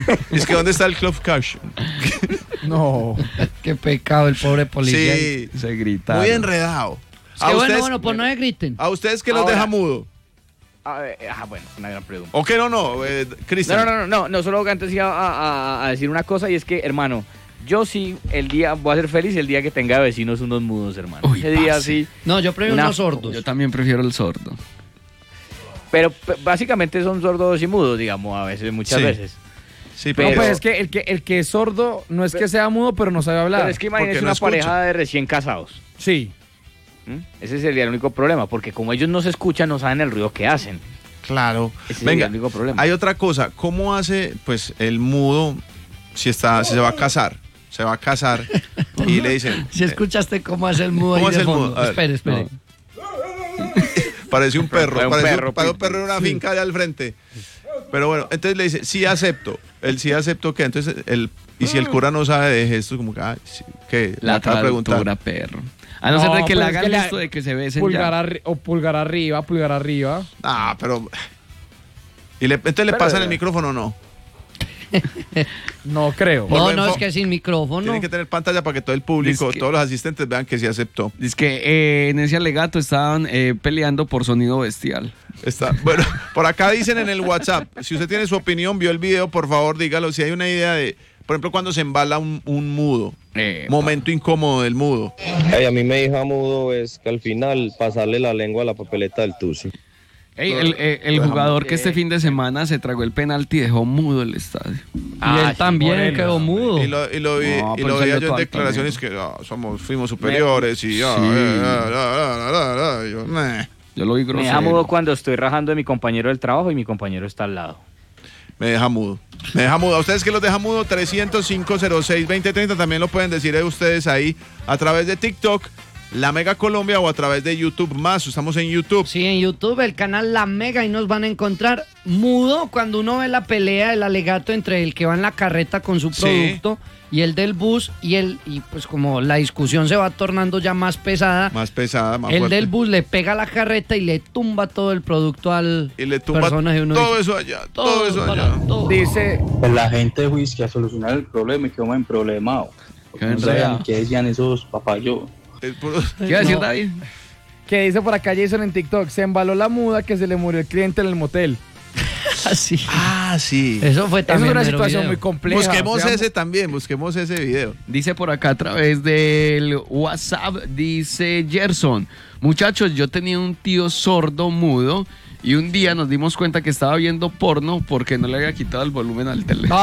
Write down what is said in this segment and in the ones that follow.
Es que ¿dónde está el Club Cash? No. Qué pecado el pobre policía. Sí, Se grita. muy enredado. Es que bueno, pues no se griten. ¿A ustedes qué los Ahora- deja mudo? Bueno, una gran pregunta. ¿O qué no? Cristian. No, solo que antes iba a decir una cosa y es que, hermano, yo sí, voy a ser feliz el día que tenga vecinos unos mudos, hermano. Uy, Ese día parce. sí. No, yo prefiero Una- unos sordos. Yo también prefiero el sordo. Pero básicamente son sordos y mudos, digamos, a veces, muchas Sí. veces. Sí, Pero pero pues es que el que es sordo no es que sea mudo, pero no sabe hablar. Pero es que imagínense Porque no una escucha. pareja de recién casados. Sí. ¿Mm? Ese sería el único problema, porque como ellos no se escuchan, no saben el ruido que hacen. claro. Ese sería Venga, el único problema. hay otra cosa. ¿Cómo hace pues el mudo si se va a casar? Se va a casar y le dicen... Si escuchaste cómo hace el mudo ¿Cómo ahí hace de el mudo? fondo. A ver. Espere. Parece un perro. Parece un Parece perro, un perro en una finca allá al frente. Pero bueno, entonces le dice, sí acepto. El sí acepto que entonces y si el cura no sabe de gestos, como que, sí, ¿qué? La acaba de preguntar. traductura, perro. A no ser de que le pues es hagan le- esto de que se besen pulgar ya. pulgar arriba, pulgar arriba. Ah, pero... entonces le pasan el micrófono o no. No creo. Por No, lo no, info- es que sin micrófono. Tiene que tener pantalla para que todo el público, Es que- todos los asistentes vean que sí aceptó. Dice que en ese alegato estaban peleando por sonido bestial. Está. Bueno, por acá dicen en el WhatsApp, si usted tiene su opinión, vio el video, por favor dígalo. Si hay una idea de, por ejemplo, cuando se embala un mudo, momento incómodo del mudo. Ay, a mí me dijo mudo es que al final pasarle la lengua a la papeleta del Tusi. Ey, el jugador que este fin de semana se tragó el penalti y dejó mudo el estadio. Y él también quedó mudo. Y lo vi, No, y pero lo salió veía yo en todo declaraciones que fuimos superiores y yo, meh. Yo lo vi Me grosero. deja mudo cuando estoy rajando de mi compañero del trabajo y mi compañero está al lado. Me deja mudo. Me deja mudo. ¿A ustedes que los deja mudo? 305-06-2030. También lo pueden decir ustedes ahí a través de TikTok, La Mega Colombia, o a través de YouTube más. Estamos en YouTube. Sí, en YouTube, el canal La Mega, y nos van a encontrar mudo cuando uno ve la pelea, el alegato entre el que va en la carreta con su Sí. producto y el del bus, y pues como la discusión se va tornando ya más pesada, Más pesada, más el fuerte. del bus le pega a la carreta y le tumba todo el producto al Y le tumba personaje. Uno todo dice, eso allá, todo eso para allá. todo. Dice, Pues la gente juicio a solucionar el problema y quedó en problemado. Qué No sabían enredado. ni qué decían esos papayos. ¿Qué iba a decir No. David? que dice por acá Jason en TikTok, se embaló la muda que se le murió el cliente en el motel. Así. Ah, sí. Eso fue Esa es también una mero situación video. muy compleja. Busquemos o sea, ese también, busquemos ese video. Dice por acá a través del WhatsApp, dice Gerson, muchachos, yo tenía un tío sordo mudo y un día nos dimos cuenta que estaba viendo porno porque no le había quitado el volumen al teléfono.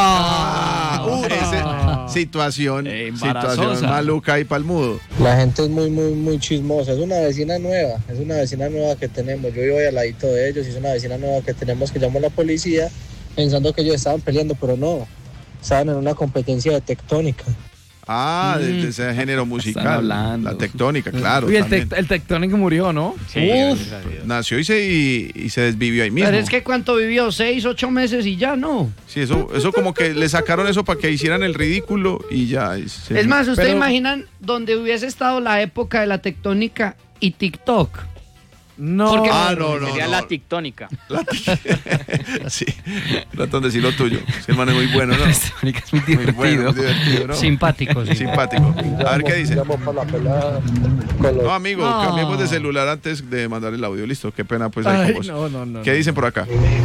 Situación Embarazosa. maluca y palmudo. La gente es muy chismosa. Es una vecina nueva que tenemos. Yo vivo ahí al ladito de ellos y es una vecina nueva que tenemos que llamó a la policía pensando que ellos estaban peleando, pero no. Estaban en una competencia de tectónica. Ah, de ese género musical. hablando. La tectónica, claro. Uy, también. el Tectónico murió, ¿no? Sí, Uf. gracias a Dios. Nació y se desvivió ahí mismo. Pero es que ¿cuánto vivió? 6, 8 meses y ya no. Sí, eso como que le sacaron eso para que hicieran el ridículo y ya. Es más, ¿ustedes Pero- imaginan donde hubiese estado la época de la tectónica y TikTok? No. Porque- no. Sería la tictónica. Sí, ratón, decir lo tuyo. Sí, hermano, es muy bueno, ¿no? Este marica es muy Muy divertido. bueno, muy divertido, ¿no? Simpático, sí. Simpático. A ver qué dice. Llamo para la pelea con los... No, amigo, No. cambiemos de celular antes de mandar el audio. Listo, qué pena, pues ahí Ay, con vos. no. ¿Qué dicen por acá?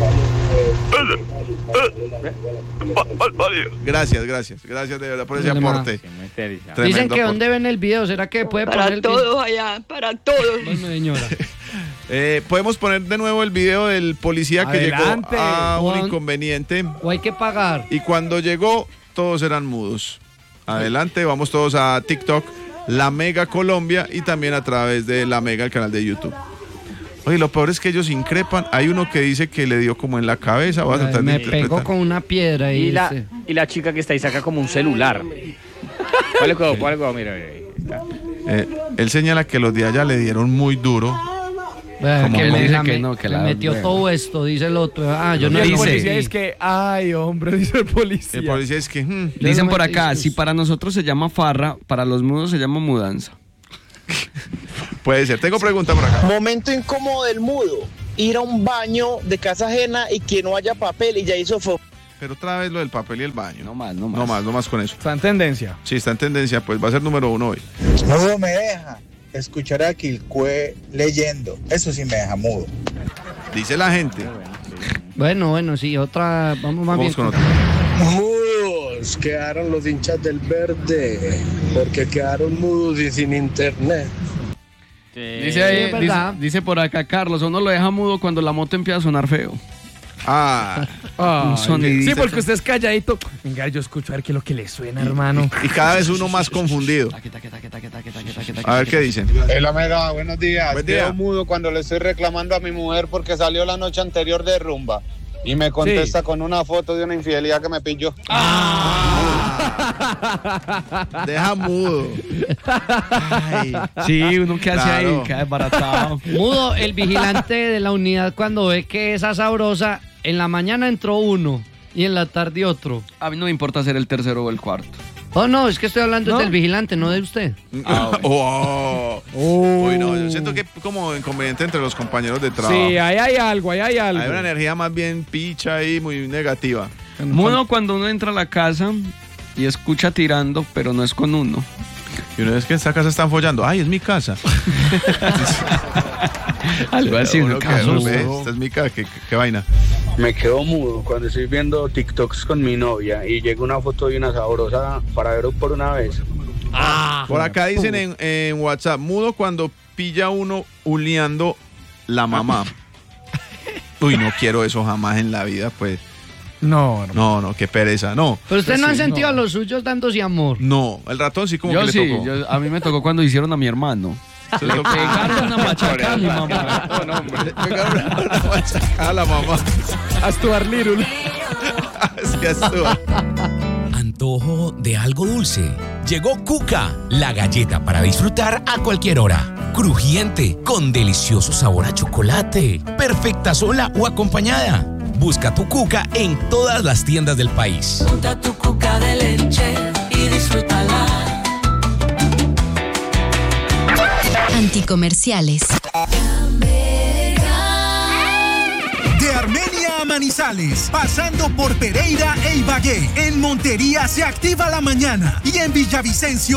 Gracias de verdad por ese Dale, ma. aporte. Qué meterisa. Tremendo Dicen que aporte. dónde ven el video, ¿será que puede poner Para el todos allá, para todos. Bueno, señora. Podemos poner de nuevo el video del policía que Adelante. llegó a un Juan. inconveniente O hay que pagar. y cuando llegó todos eran mudos. Adelante, vamos todos a TikTok, La Mega Colombia, y también a través de La Mega, el canal de YouTube. Oye, lo peor es que ellos increpan. Hay uno que dice que le dio como en la cabeza. Voy a tratar de Me interpretar. pegó con una piedra y Y la chica que está ahí saca como un celular. ¿Cuál es el juego? Mira, ahí está. Él señala que los de allá le dieron muy duro. Como que él me, dice la que me- no, que me la- metió bueno. todo esto, dice el otro. Ah, yo no Y el lo policía metí. es que, ay, hombre, dice el policía. El policía es que... Dicen no por me acá, dices. si para nosotros se llama farra, para los mudos se llama mudanza. puede ser. Tengo pregunta por acá. Momento incómodo del mudo. Ir a un baño de casa ajena y que no haya papel y ya hizo Pero otra vez lo del papel y el baño. No más. No más con eso. Está en tendencia. Sí, está en tendencia, pues va a ser número 1 hoy. Mudo me deja escuchar a Quilcue leyendo. Eso sí me deja mudo. Dice la gente. Bueno, sí, otra. Vamos bien. Con otra. Mudos quedaron los hinchas del Verde porque quedaron mudos y sin internet. Dice ahí, es verdad. dice por acá Carlos, uno lo deja mudo cuando la moto empieza a sonar feo. Un sonidito. Sí, porque usted es calladito. Venga, yo escucho a ver qué es lo que le suena, hermano. Y cada vez uno más confundido. A ver qué dicen. Hola, Mega, buenos días. Buen día. Quedo mudo cuando le estoy reclamando a mi mujer porque salió la noche anterior de rumba y me contesta con una foto de una infidelidad que me pilló. Deja mudo. Ay. Sí, uno que hace Claro. ahí, queda desbaratado. Mudo, el vigilante de la unidad cuando ve que esa sabrosa, en la mañana entró uno y en la tarde otro. A mí no me importa ser el tercero o el cuarto. Oh, no, es que estoy hablando ¿No? del vigilante, no de usted. Uy, no, yo siento que como inconveniente entre los compañeros de trabajo. Sí, ahí hay algo. Hay una energía más bien picha ahí, muy negativa. Mudo cuando uno entra a la casa y escucha tirando, pero no es con uno. Y una vez que en esta casa están follando, ay, es mi casa. Algo así, Uno uno que, caso. ve, esta es mi casa, qué vaina. Me quedo mudo cuando estoy viendo TikToks con mi novia y llega una foto de una sabrosa para ver por una vez. Por acá dicen en WhatsApp, mudo cuando pilla uno uleando la mamá. Uy, no quiero eso jamás en la vida, pues. No, No, qué pereza, no. Pero ustedes no han Sí, sentido no. a los suyos dándose amor. No, el ratón sí como Yo que sí, le tocó. a mí me tocó cuando hicieron a mi hermano. Se le tocó. Pegaron una machaca a mi mamá. Le pegaron una machacada a la mamá. A Stuart Little. Es que estuvo. Antojo de algo dulce. Llegó Cuca, la galleta para disfrutar a cualquier hora. Crujiente, con delicioso sabor a chocolate. Perfecta sola o acompañada. Busca tu Cuca en todas las tiendas del país. Monta tu Cuca de leche y disfrútala. Anticomerciales. De Armenia a Manizales, pasando por Pereira e Ibagué. En Montería se activa la mañana y en Villavicencio